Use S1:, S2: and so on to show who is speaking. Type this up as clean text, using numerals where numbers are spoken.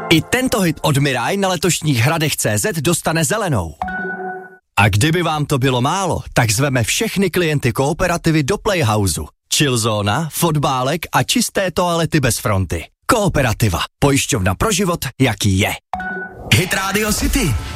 S1: I tento hit od Mirai na letošních Hradech.cz dostane zelenou. A kdyby vám to bylo málo, tak zveme všechny klienty Kooperativy do Playhouseu. Chillzóna, fotbálek a čisté toalety bez fronty. Kooperativa. Pojišťovna pro život, jaký je. Hit Radio City.